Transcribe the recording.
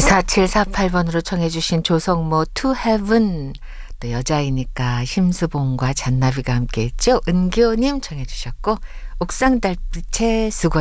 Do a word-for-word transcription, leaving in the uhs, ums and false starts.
사칠사팔 번으로 청해 주신 조성모 To Heaven, 또 여자이니까 심수봉과 잔나비가 함께했죠. 은기호님 청해 주셨고 옥상 달빛의 수고